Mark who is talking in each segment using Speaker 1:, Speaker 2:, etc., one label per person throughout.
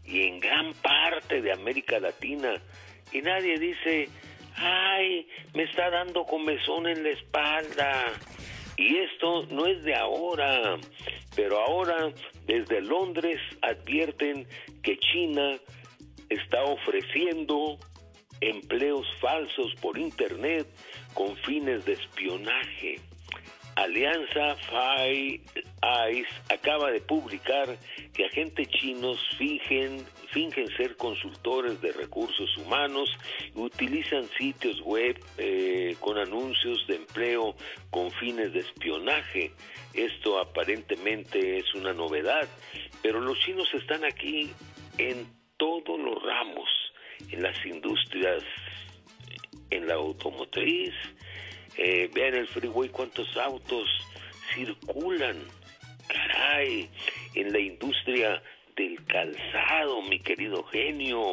Speaker 1: y en gran parte de América Latina. Y nadie dice, ¡ay, me está dando comezón en la espalda! Y esto no es de ahora, pero ahora desde Londres advierten que China está ofreciendo empleos falsos por internet con fines de espionaje. Alianza Five Eyes acaba de publicar que agentes chinos fingen ser consultores de recursos humanos y utilizan sitios web con anuncios de empleo con fines de espionaje. Esto aparentemente es una novedad, pero los chinos están aquí en todos los ramos, en las industrias, en la automotriz. Vean el freeway cuántos autos circulan, caray, en la industria del calzado, mi querido genio,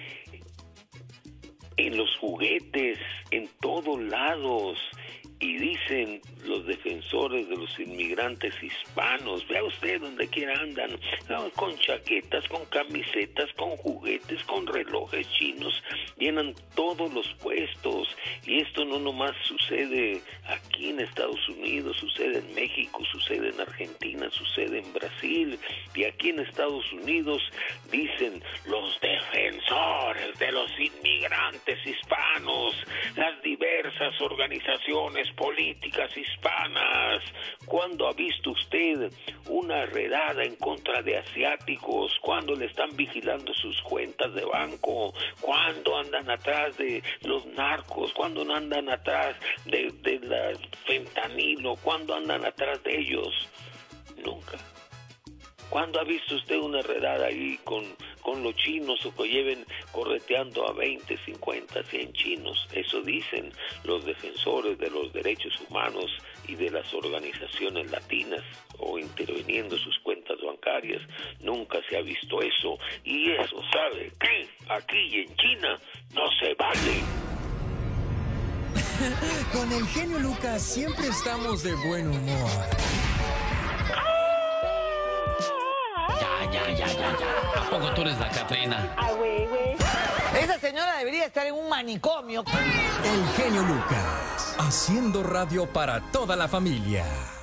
Speaker 1: en los juguetes, en todos lados. Y dicen los defensores de los inmigrantes hispanos, vea usted donde quiera andan, con chaquetas, con camisetas, con juguetes, con relojes chinos, llenan todos los puestos. Y esto no nomás sucede aquí en Estados Unidos, sucede en México, sucede en Argentina, sucede en Brasil. Y aquí en Estados Unidos dicen los defensores de los inmigrantes hispanos, las diversas organizaciones políticas hispanas. ¿Cuándo ha visto usted una redada en contra de asiáticos? ¿Cuándo le están vigilando sus cuentas de banco? ¿Cuándo andan atrás de los narcos? ¿Cuándo andan atrás de la fentanilo? ¿Cuándo andan atrás de ellos? Nunca. ¿Cuándo ha visto usted una redada ahí con los chinos o que lleven correteando a 20, 50, 100 chinos? Eso dicen los defensores de los derechos humanos y de las organizaciones latinas, o interviniendo sus cuentas bancarias. Nunca se ha visto eso, y eso, ¿sabe qué? Aquí en China no se vale.
Speaker 2: Con el genio Lucas siempre estamos de buen humor.
Speaker 3: Ya. ¿A poco tú eres la Catrina?
Speaker 4: Güey.
Speaker 5: Esa señora debería estar en un manicomio.
Speaker 2: El genio Lucas, haciendo radio para toda la familia.